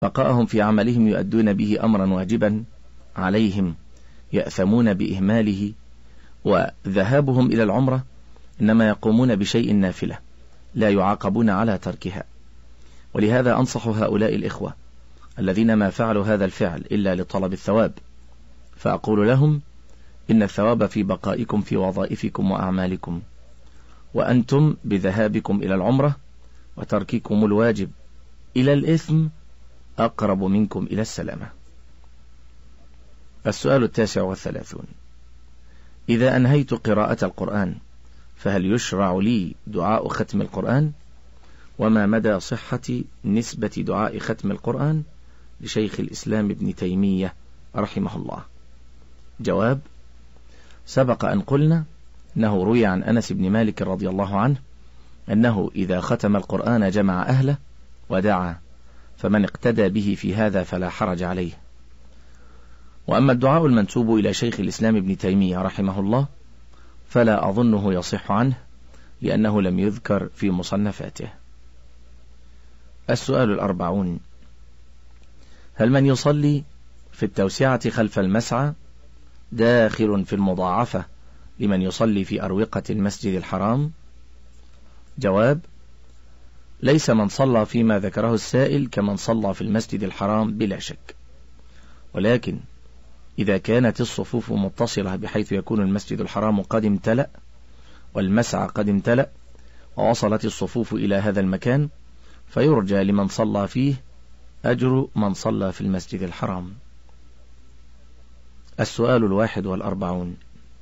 بقاءهم في عملهم يؤدون به أمرا واجبا عليهم يأثمون بإهماله، وذهابهم إلى العمرة إنما يقومون بشيء نافلة لا يعاقبون على تركها. ولهذا أنصح هؤلاء الإخوة الذين ما فعلوا هذا الفعل إلا لطلب الثواب، فأقول لهم إن الثواب في بقائكم في وظائفكم وأعمالكم، وأنتم بذهابكم إلى العمرة وترككم الواجب إلى الإثم أقرب منكم إلى السلامة. السؤال 39: إذا أنهيت قراءة القرآن فهل يشرع لي دعاء ختم القرآن؟ وما مدى صحة نسبة دعاء ختم القرآن لشيخ الإسلام ابن تيمية رحمه الله؟ جواب: سبق أن قلنا أنه روي عن أنس بن مالك رضي الله عنه أنه إذا ختم القرآن جمع أهله ودعا، فمن اقتدى به في هذا فلا حرج عليه. وأما الدعاء المنسوب إلى شيخ الإسلام ابن تيمية رحمه الله فلا أظنه يصح عنه، لأنه لم يذكر في مصنفاته. السؤال 40: هل من يصلي في التوسعة خلف المسعى داخل في المضاعفة لمن يصلي في أروقة المسجد الحرام؟ جواب: ليس من صلى فيما ذكره السائل كمن صلى في المسجد الحرام بلا شك، ولكن إذا كانت الصفوف متصلة بحيث يكون المسجد الحرام قد امتلأ والمسعى قد امتلأ ووصلت الصفوف إلى هذا المكان، فيرجى لمن صلى فيه أجر من صلى في المسجد الحرام. السؤال 41: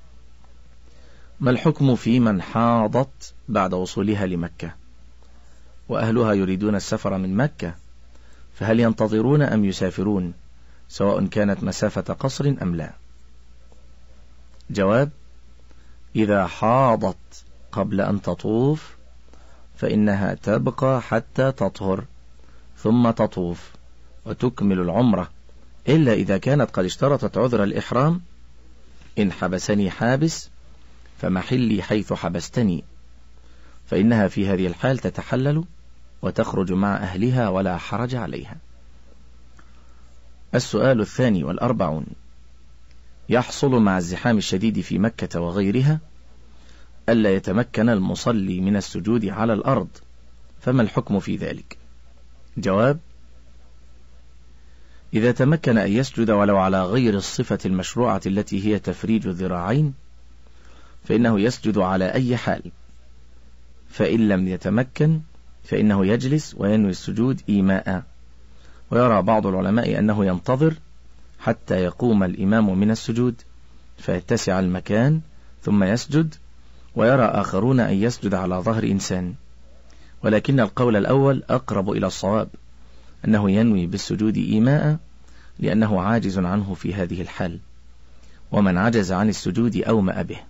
ما الحكم في من حاضت بعد وصولها لمكة وأهلها يريدون السفر من مكة، فهل ينتظرون أم يسافرون، سواء كانت مسافة قصر أم لا؟ جواب: إذا حاضت قبل أن تطوف فإنها تبقى حتى تطهر ثم تطوف وتكمل العمرة، إلا إذا كانت قد اشترطت عذر الإحرام: إن حبسني حابس فمحلي حيث حبستني، فإنها في هذه الحال تتحلل وتخرج مع أهلها ولا حرج عليها. السؤال 42: يحصل مع الزحام الشديد في مكة وغيرها ألا يتمكن المصلي من السجود على الأرض، فما الحكم في ذلك؟ جواب: إذا تمكن أن يسجد ولو على غير الصفة المشروعة التي هي تفريج الذراعين فإنه يسجد على أي حال، فإن لم يتمكن فإنه يجلس وينوي السجود إيماء. ويرى بعض العلماء أنه ينتظر حتى يقوم الإمام من السجود فيتسع المكان ثم يسجد، ويرى آخرون أن يسجد على ظهر إنسان، ولكن القول الأول أقرب إلى الصواب، أنه ينوي بالسجود إيماء لأنه عاجز عنه في هذه الحال، ومن عجز عن السجود أومأ به.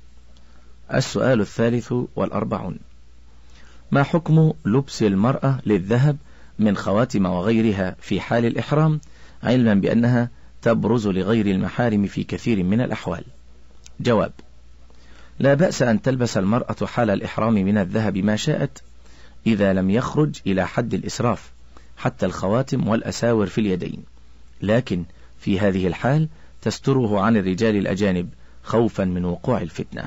السؤال 43: ما حكم لبس المرأة للذهب من خواتم وغيرها في حال الإحرام، علما بأنها تبرز لغير المحارم في كثير من الأحوال؟ جواب: لا بأس أن تلبس المرأة حال الإحرام من الذهب ما شاءت، إذا لم يخرج إلى حد الإسراف حتى الخواتم والأساور في اليدين، لكن في هذه الحال تستره عن الرجال الأجانب خوفا من وقوع الفتنة.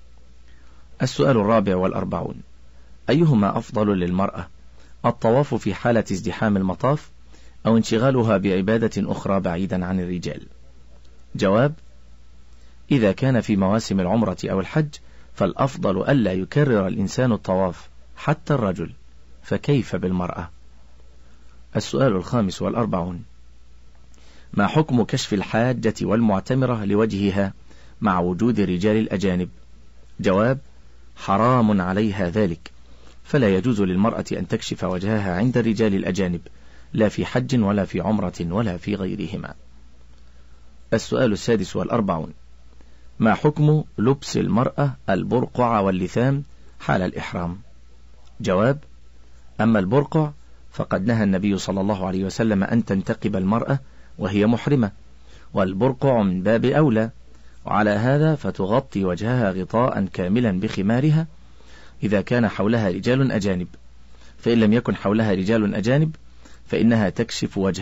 السؤال 44: أيهما أفضل للمرأة، الطواف في حالة ازدحام المطاف أو انشغالها بعبادة أخرى بعيدا عن الرجال؟ جواب: إذا كان في مواسم العمرة أو الحج فالأفضل ألا يكرر الإنسان الطواف حتى الرجل، فكيف بالمرأة؟ السؤال 45: ما حكم كشف الحاجة والمعتمرة لوجهها مع وجود الرجال الأجانب؟ جواب: حرام عليها ذلك، فلا يجوز للمرأة أن تكشف وجهها عند الرجال الأجانب، لا في حج ولا في عمرة ولا في غيرهما. السؤال 46: ما حكم لبس المرأة البرقع واللثام حال الإحرام؟ جواب: أما البرقع فقد نهى النبي صلى الله عليه وسلم أن تنتقب المرأة وهي محرمة، والبرقع من باب أولى، وعلى هذا فتغطي وجهها غطاء كاملا بخمارها إذا كان حولها رجال أجانب، فإن لم يكن حولها رجال أجانب فإنها تكشف وجه